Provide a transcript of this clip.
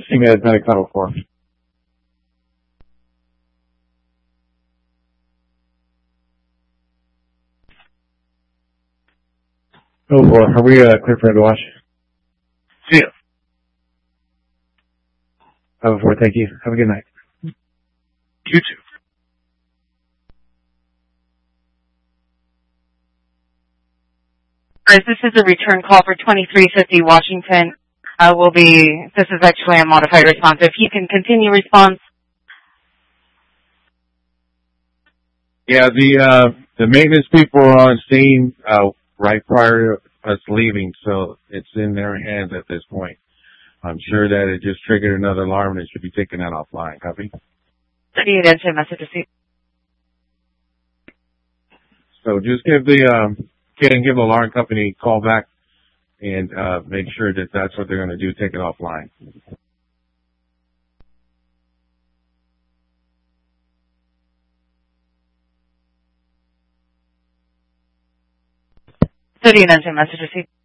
Email Medic 504. Oh, boy. Are we clear for to watch? See ya. 504, thank you. Have a good night. You too. This is a return call for 2350 Washington. This is actually a modified response. If you can continue response. Yeah, the maintenance people are on scene right prior to us leaving, so it's in their hands at this point. I'm sure that it just triggered another alarm and it should be taken out offline. Copy? 38 answer message received. So just give the alarm company a call back and make sure that that's what they're going to do, take it offline. Answer message received.